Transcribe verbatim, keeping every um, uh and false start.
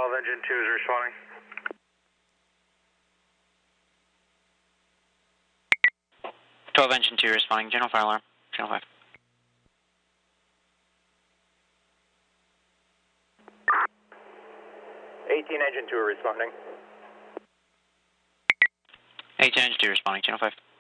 twelve, engine two is responding. twelve, engine two responding. General fire alarm. Channel five. eighteen, engine two responding. eighteen, engine two responding. Channel five.